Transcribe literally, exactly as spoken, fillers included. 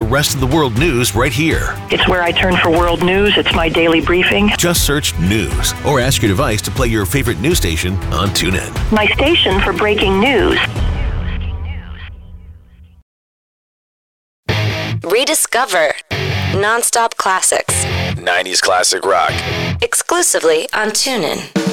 rest of the world news right here. It's where I turn for world news. It's my daily briefing. Just search news or ask your device to play your favorite news station on TuneIn. My station for breaking news. Rediscover non-stop classics. nineties classic rock. Exclusively on TuneIn.